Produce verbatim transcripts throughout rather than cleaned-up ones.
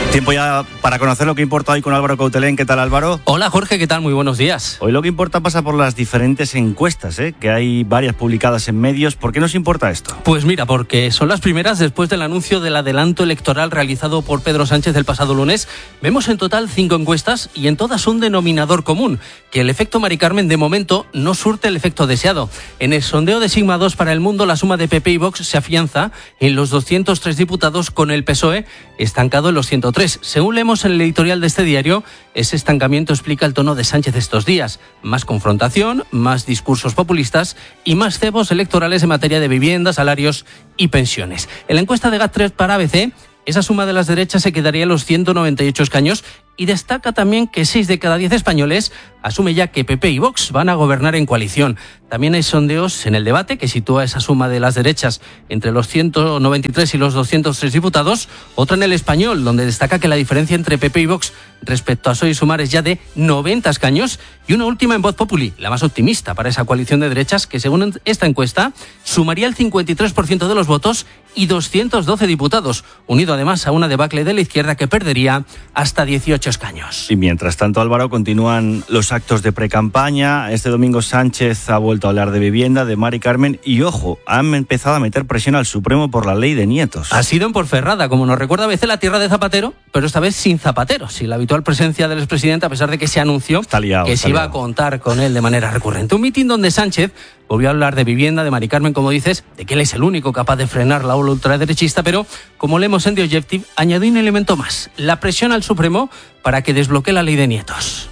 Tiempo ya para conocer lo que importa hoy con Álvaro Coutelén. ¿Qué tal, Álvaro? Hola, Jorge, ¿qué tal? Muy buenos días. Hoy lo que importa pasa por las diferentes encuestas, ¿eh? que hay varias publicadas en medios. ¿Por qué nos importa esto? Pues mira, porque son las primeras después del anuncio del adelanto electoral realizado por Pedro Sánchez el pasado lunes. Vemos en total cinco encuestas y en todas un denominador común, que el efecto Mari Carmen de momento no surte el efecto deseado. En el sondeo de Sigma dos para El Mundo, la suma de P P y Vox se afianza en los doscientos tres diputados, con el P S O E estancado en los ciento tres. Según leemos en el editorial de este diario, ese estancamiento explica el tono de Sánchez estos días. Más confrontación, más discursos populistas y más cebos electorales en materia de vivienda, salarios y pensiones. En la encuesta de GAT tres para A B C, esa suma de las derechas se quedaría en los ciento noventa y ocho escaños, y destaca también que seis de cada diez españoles asume ya que P P y Vox van a gobernar en coalición. También hay sondeos en El Debate que sitúa esa suma de las derechas entre los ciento noventa y tres y los doscientos tres diputados. Otra en El Español, donde destaca que la diferencia entre P P y Vox respecto a P S O E y Sumar es ya de noventa escaños. Y una última en Voz Populi, la más optimista para esa coalición de derechas, que según esta encuesta sumaría el cincuenta y tres por ciento de los votos y doscientos doce diputados, unido además a una debacle de la izquierda que perdería hasta dieciocho escaños. Y mientras tanto, Álvaro, continúan los actos de precampaña. Este domingo Sánchez ha vuelto a hablar de vivienda, de Mari Carmen y, ojo, han empezado a meter presión al Supremo por la ley de nietos. Ha sido en Ponferrada, como nos recuerda a veces la tierra de Zapatero, pero esta vez sin Zapatero, sin la habitual presencia del expresidente, a pesar de que se anunció está liado, que está se iba liado. a contar con él de manera recurrente. Un mitin donde Sánchez volvió a hablar de vivienda, de Mari Carmen, como dices, de que él es el único capaz de frenar la ola ultraderechista, pero, como leemos en The Objective, añadió un elemento más: la presión al Supremo para que desbloquee la ley de nietos.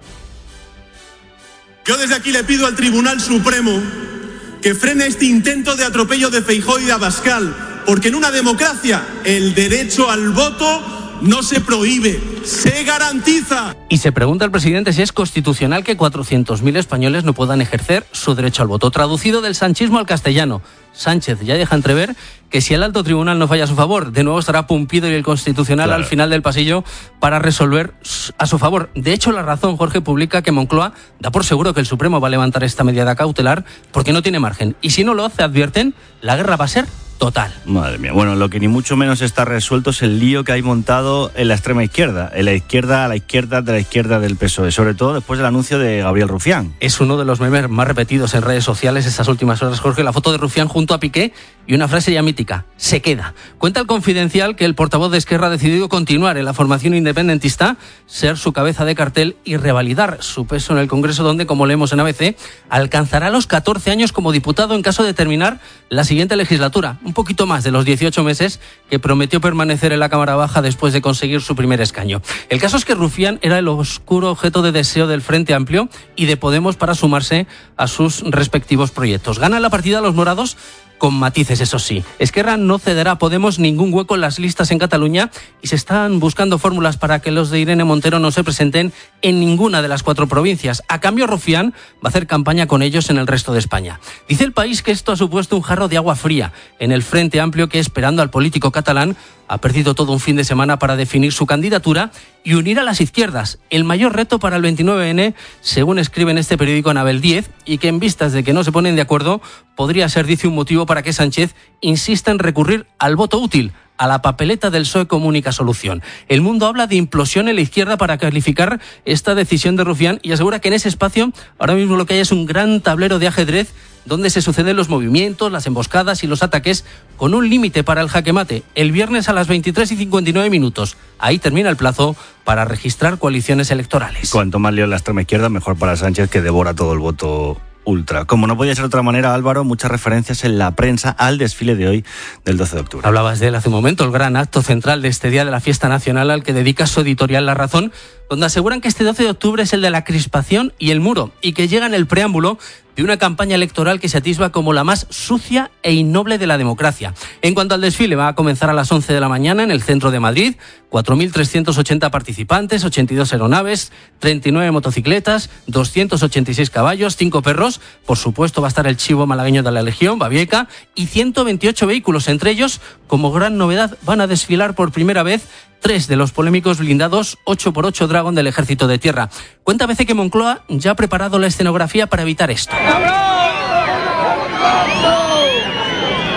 Yo desde aquí le pido al Tribunal Supremo que frene este intento de atropello de Feijóo y de Abascal, porque en una democracia el derecho al voto no se prohíbe, se garantiza. Y se pregunta el presidente si es constitucional que cuatrocientos mil españoles no puedan ejercer su derecho al voto. Traducido del sanchismo al castellano, Sánchez ya deja entrever que si el alto tribunal no falla a su favor, de nuevo estará Pumpido y el Constitucional claro. al final del pasillo para resolver a su favor. De hecho, La Razón, Jorge, publica que Moncloa da por seguro que el Supremo va a levantar esta medida cautelar porque no tiene margen. Y si no lo hace, advierten, la guerra va a ser total. Madre mía. Bueno, lo que ni mucho menos está resuelto es el lío que hay montado en la extrema izquierda, en la izquierda a la izquierda de la izquierda del P S O E, sobre todo después del anuncio de Gabriel Rufián. Es uno de los memes más repetidos en redes sociales estas últimas horas, Jorge, la foto de Rufián junto a Piqué y una frase ya mítica: se queda. Cuenta el Confidencial que el portavoz de Esquerra ha decidido continuar en la formación independentista, ser su cabeza de cartel y revalidar su peso en el Congreso, donde, como leemos en A B C, alcanzará los catorce años como diputado en caso de terminar la siguiente legislatura. Un poquito más de los dieciocho meses que prometió permanecer en la Cámara Baja después de conseguir su primer escaño. El caso es que Rufián era el oscuro objeto de deseo del Frente Amplio y de Podemos para sumarse a sus respectivos proyectos. Ganan la partida los morados, con matices, eso sí. Esquerra no cederá a Podemos ningún hueco en las listas en Cataluña y se están buscando fórmulas para que los de Irene Montero no se presenten en ninguna de las cuatro provincias. A cambio, Rufián va a hacer campaña con ellos en el resto de España. Dice El País que esto ha supuesto un jarro de agua fría en el Frente Amplio, que, esperando al político catalán, ha perdido todo un fin de semana para definir su candidatura y unir a las izquierdas. El mayor reto para el veintinueve ene, según escribe en este periódico Anabel diez, y que en vistas de que no se ponen de acuerdo, podría ser, dice, un motivo para que Sánchez insista en recurrir al voto útil, a la papeleta del P S O E como única solución. El Mundo habla de implosión en la izquierda para calificar esta decisión de Rufián y asegura que en ese espacio ahora mismo lo que hay es un gran tablero de ajedrez donde se suceden los movimientos, las emboscadas y los ataques, con un límite para el jaque mate: el viernes a las veintitrés y cincuenta y nueve minutos. Ahí termina el plazo para registrar coaliciones electorales. Cuanto más lío en la extrema izquierda, mejor para Sánchez, que devora todo el voto ultra. Como no podía ser de otra manera, Álvaro, muchas referencias en la prensa al desfile de hoy, del doce de octubre. Hablabas de él hace un momento, el gran acto central de este día de la fiesta nacional al que dedica su editorial La Razón, donde aseguran que este doce de octubre es el de la crispación y el muro, y que llega en el preámbulo de una campaña electoral que se atisba como la más sucia e innoble de la democracia. En cuanto al desfile, va a comenzar a las once de la mañana en el centro de Madrid. cuatro mil trescientos ochenta participantes, ochenta y dos aeronaves, treinta y nueve motocicletas, doscientos ochenta y seis caballos, cinco perros. Por supuesto va a estar el chivo malagueño de la Legión, Babieca, y ciento veintiocho vehículos. Entre ellos, como gran novedad, van a desfilar por primera vez tres de los polémicos blindados ocho por ocho Dragon del Ejército de Tierra. Cuenta a B C que Moncloa ya ha preparado la escenografía para evitar esto.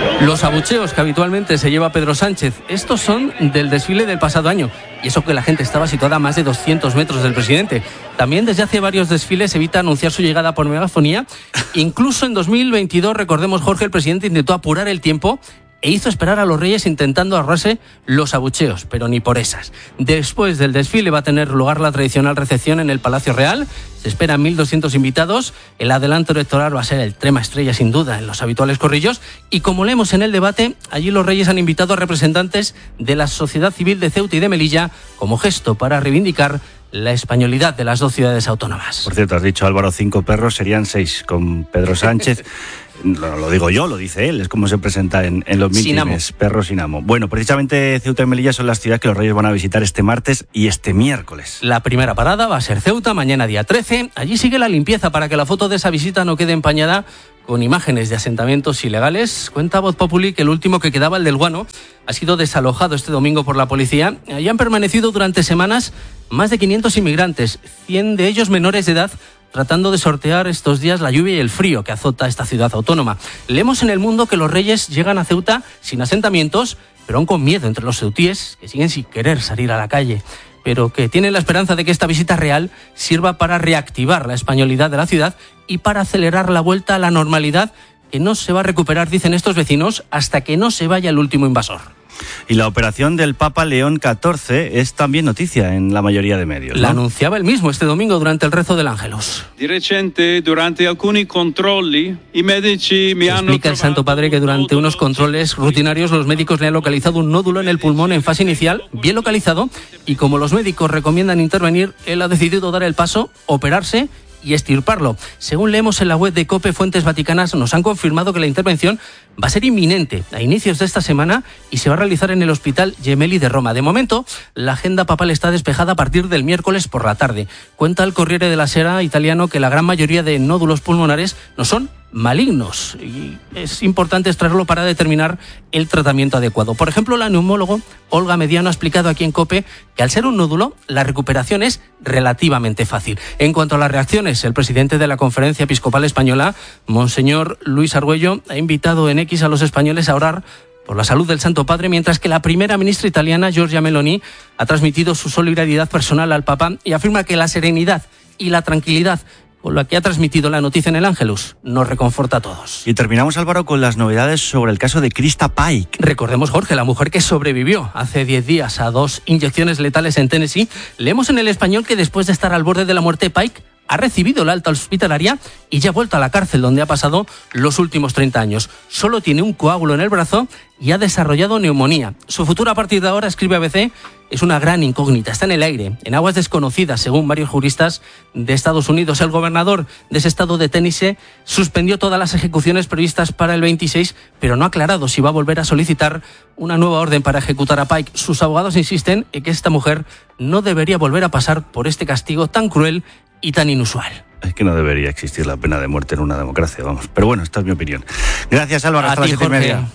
Los abucheos que habitualmente se lleva Pedro Sánchez, estos son del desfile del pasado año. Y eso que la gente estaba situada a más de doscientos metros del presidente. También desde hace varios desfiles evita anunciar su llegada por megafonía. Incluso en dos mil veintidós, recordemos, Jorge, el presidente intentó apurar el tiempo e hizo esperar a los reyes intentando ahorrarse los abucheos, pero ni por esas. Después del desfile va a tener lugar la tradicional recepción en el Palacio Real. Se esperan mil doscientos invitados. El adelanto electoral va a ser el tema estrella, sin duda, en los habituales corrillos. Y como leemos en el debate, allí los reyes han invitado a representantes de la sociedad civil de Ceuta y de Melilla como gesto para reivindicar la españolidad de las dos ciudades autónomas. Por cierto, has dicho, Álvaro, cinco perros, serían seis con Pedro Sánchez. Lo, lo digo yo, lo dice él, es como se presenta en, en los mítines, perros sin amo. Bueno, precisamente Ceuta y Melilla son las ciudades que los reyes van a visitar este martes y este miércoles. La primera parada va a ser Ceuta, mañana día trece. Allí sigue la limpieza para que la foto de esa visita no quede empañada con imágenes de asentamientos ilegales. Cuenta Voz Populi que el último que quedaba, el del Guano, ha sido desalojado este domingo por la policía. Allí han permanecido durante semanas más de quinientos inmigrantes, cien de ellos menores de edad, tratando de sortear estos días la lluvia y el frío que azota esta ciudad autónoma. Leemos en El Mundo que los reyes llegan a Ceuta sin asentamientos, pero aún con miedo entre los ceutíes, que siguen sin querer salir a la calle, pero que tienen la esperanza de que esta visita real sirva para reactivar la españolidad de la ciudad y para acelerar la vuelta a la normalidad, que no se va a recuperar, dicen estos vecinos, hasta que no se vaya el último invasor. Y la operación del Papa León catorce es también noticia en la mayoría de medios, ¿no? La anunciaba él mismo este domingo durante el rezo del Ángelus. Di recente, durante alcuni controlli, i medici mi hanno Explica el Santo Padre que durante unos controles rutinarios los médicos le han localizado un nódulo en el pulmón en fase inicial, bien localizado, y como los médicos recomiendan intervenir, él ha decidido dar el paso, operarse y extirparlo. Según leemos en la web de COPE, fuentes vaticanas nos han confirmado que la intervención va a ser inminente a inicios de esta semana y se va a realizar en el Hospital Gemelli de Roma. De momento, la agenda papal está despejada a partir del miércoles por la tarde. Cuenta el Corriere della Sera italiano que la gran mayoría de nódulos pulmonares no son malignos y es importante extraerlo para determinar el tratamiento adecuado. Por ejemplo, la neumólogo Olga Mediano ha explicado aquí en COPE que al ser un nódulo, la recuperación es relativamente fácil. En cuanto a las reacciones, el presidente de la Conferencia Episcopal Española, Monseñor Luis Argüello, ha invitado en X a los españoles a orar por la salud del Santo Padre, mientras que la primera ministra italiana, Giorgia Meloni, ha transmitido su solidaridad personal al Papa y afirma que la serenidad y la tranquilidad con la que ha transmitido la noticia en el Ángelus nos reconforta a todos. Y terminamos, Álvaro, con las novedades sobre el caso de Krista Pike. Recordemos, Jorge, la mujer que sobrevivió hace diez días a dos inyecciones letales en Tennessee. Leemos en El Español que después de estar al borde de la muerte, Pike ha recibido la alta hospitalaria y ya ha vuelto a la cárcel donde ha pasado los últimos treinta años. Solo tiene un coágulo en el brazo y ha desarrollado neumonía. Su futuro a partir de ahora, escribe A B C, es una gran incógnita. Está en el aire, en aguas desconocidas, según varios juristas de Estados Unidos. El gobernador de ese estado de Tennessee suspendió todas las ejecuciones previstas para el veintiséis, pero no ha aclarado si va a volver a solicitar una nueva orden para ejecutar a Pike. Sus abogados insisten en que esta mujer no debería volver a pasar por este castigo tan cruel y tan inusual. Es que no debería existir la pena de muerte en una democracia, vamos. Pero bueno, esta es mi opinión. Gracias, Álvaro. Hasta a las ti, siete y Jorge. media.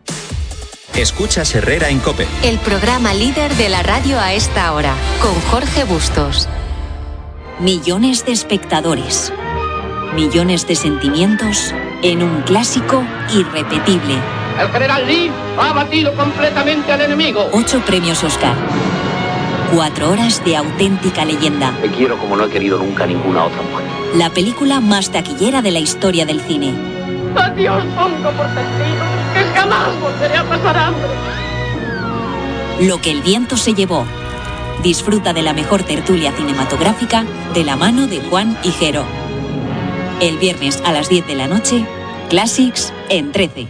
Escuchas Herrera en COPE. El programa líder de la radio a esta hora, con Jorge Bustos. Millones de espectadores, millones de sentimientos en un clásico irrepetible. El general Lee ha batido completamente al enemigo. Ocho premios Oscar. Cuatro horas de auténtica leyenda. Te quiero como no he querido nunca ninguna otra mujer. La película más taquillera de la historia del cine. Adiós, pongo por testigo que jamás volveré a pasar hambre. Lo que el viento se llevó. Disfruta de la mejor tertulia cinematográfica de la mano de Juan Higuero. El viernes a las diez de la noche, Classics en trece.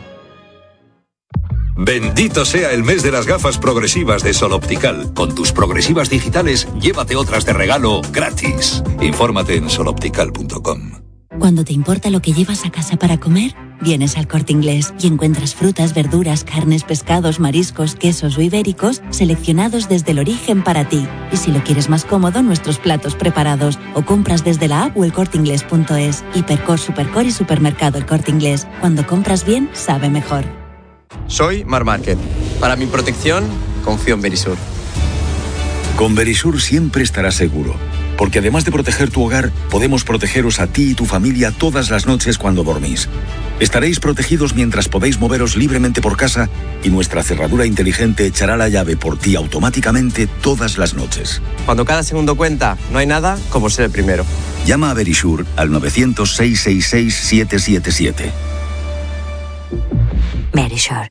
Bendito sea el mes de las gafas progresivas de Sol Optical. Con tus progresivas digitales, llévate otras de regalo gratis. Infórmate en sol optical punto com. Cuando te importa lo que llevas a casa para comer, vienes al Corte Inglés y encuentras frutas, verduras, carnes, pescados, mariscos, quesos o ibéricos seleccionados desde el origen para ti. Y si lo quieres más cómodo, nuestros platos preparados o compras desde la app o el corte inglés punto es. Hipercor, Supercor y Supermercado El Corte Inglés. Cuando compras bien, sabe mejor. Soy Mar Márquez. Para mi protección, confío en Verisur. Con Verisur siempre estarás seguro, porque además de proteger tu hogar, podemos protegeros a ti y tu familia todas las noches cuando dormís. Estaréis protegidos mientras podéis moveros libremente por casa y nuestra cerradura inteligente echará la llave por ti automáticamente todas las noches. Cuando cada segundo cuenta, no hay nada como ser el primero. Llama a Verisure al novecientos, seiscientos sesenta y seis, siete siete siete. Verisure.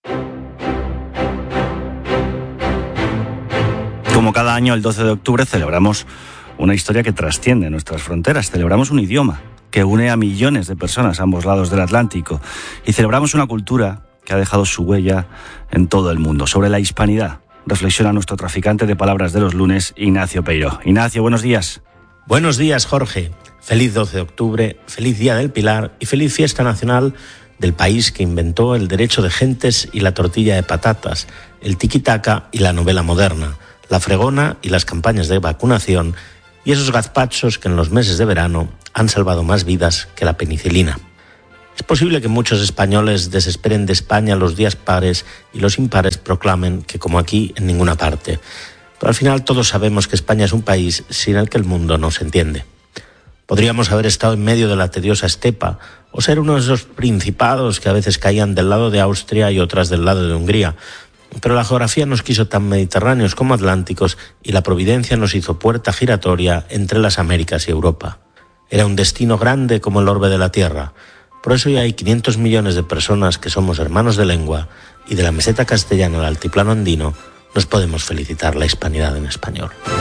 Como cada año, el doce de octubre celebramos una historia que trasciende nuestras fronteras. Celebramos un idioma que une a millones de personas a ambos lados del Atlántico. Y celebramos una cultura que ha dejado su huella en todo el mundo. Sobre la hispanidad, reflexiona nuestro traficante de palabras de los lunes, Ignacio Peiró. Ignacio, buenos días. Buenos días, Jorge. Feliz doce de octubre, feliz Día del Pilar y feliz fiesta nacional del país que inventó el derecho de gentes y la tortilla de patatas, el tiki-taka y la novela moderna, la fregona y las campañas de vacunación y esos gazpachos que en los meses de verano han salvado más vidas que la penicilina. Es posible que muchos españoles desesperen de España los días pares y los impares proclamen que como aquí en ninguna parte. Pero al final todos sabemos que España es un país sin el que el mundo no se entiende. Podríamos haber estado en medio de la tediosa estepa o ser uno de esos principados que a veces caían del lado de Austria y otras del lado de Hungría. Pero la geografía nos quiso tan mediterráneos como atlánticos y la providencia nos hizo puerta giratoria entre las Américas y Europa. Era un destino grande como el orbe de la Tierra. Por eso ya hay quinientos millones de personas que somos hermanos de lengua y de la meseta castellana al altiplano andino nos podemos felicitar la hispanidad en español.